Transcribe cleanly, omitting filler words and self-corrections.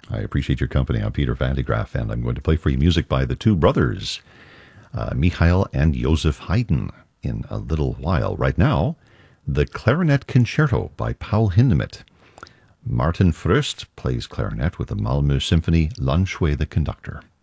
I appreciate your company. I'm Peter Van de Graaff, and I'm going to play for you music by the two brothers, Michael and Joseph Haydn, in a little while. Right now, the Clarinet Concerto by Paul Hindemith. Martin Fröst plays clarinet with the Malmö Symphony, Lan Shui the conductor.